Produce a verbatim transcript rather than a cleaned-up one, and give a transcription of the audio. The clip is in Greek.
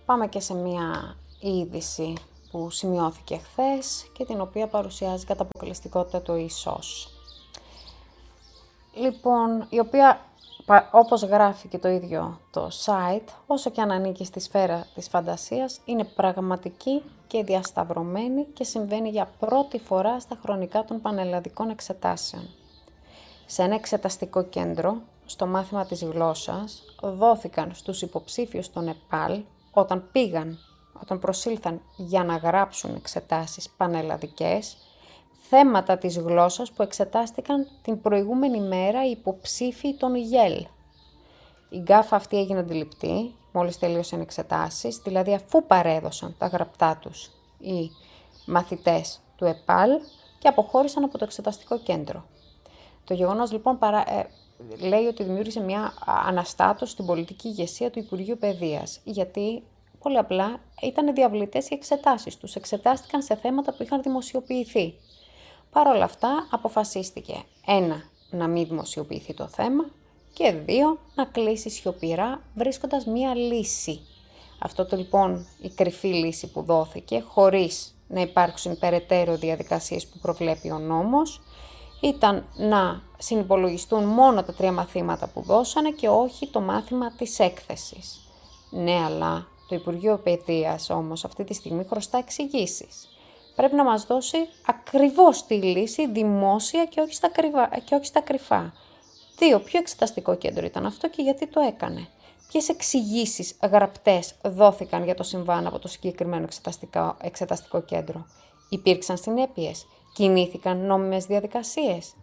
Πάμε και σε μια είδηση που σημειώθηκε χθες και την οποία παρουσιάζει κατά αποκλειστικότητα το ίσως. Λοιπόν, η οποία, όπως γράφει και το ίδιο το site, όσο και αν ανήκει στη σφαίρα της φαντασίας, είναι πραγματική και διασταυρωμένη και συμβαίνει για πρώτη φορά στα χρονικά των πανελλαδικών εξετάσεων. Σε ένα εξεταστικό κέντρο, στο μάθημα της γλώσσας, δόθηκαν στους υποψήφιους των ΕΠΑΛ, όταν πήγαν, όταν προσήλθαν για να γράψουν εξετάσεις πανελλαδικές, θέματα της γλώσσας που εξετάστηκαν την προηγούμενη μέρα οι υποψήφιοι των ΓΕΛ. Η γκάφα αυτή έγινε αντιληπτή, μόλις τελείωσαν εξετάσεις, δηλαδή αφού παρέδωσαν τα γραπτά τους οι μαθητές του ΕΠΑΛ και αποχώρησαν από το εξεταστικό κέντρο. Το γεγονός λοιπόν παρά, ε, λέει ότι δημιούργησε μια αναστάτωση στην πολιτική ηγεσία του Υπουργείου Παιδείας, γιατί πολύ απλά ήταν διαβλητές οι εξετάσεις τους, εξετάστηκαν σε θέματα που είχαν δημοσιοποιηθεί. Παρ' όλα αυτά αποφασίστηκε ένα, να μην δημοσιοποιηθεί το θέμα και δύο, να κλείσει σιωπηρά βρίσκοντας μία λύση. Αυτό το λοιπόν η κρυφή λύση που δόθηκε χωρίς να υπάρξουν περαιτέρω διαδικασίες που προβλέπει ο νόμος ήταν να συνυπολογιστούν μόνο τα τρία μαθήματα που δώσανε και όχι το μάθημα της έκθεσης. Ναι, αλλά το Υπουργείο Παιδείας όμως αυτή τη στιγμή χρωστά εξηγήσεις. Πρέπει να μας δώσει ακριβώς τη λύση δημόσια και όχι στα, κρυβά, και όχι στα κρυφά. Δύο, ποιο εξεταστικό κέντρο ήταν αυτό και γιατί το έκανε. Ποιες εξηγήσεις γραπτές δόθηκαν για το συμβάν από το συγκεκριμένο εξεταστικό, εξεταστικό κέντρο. Υπήρξαν συνέπειες, κινήθηκαν νόμιμες διαδικασίες.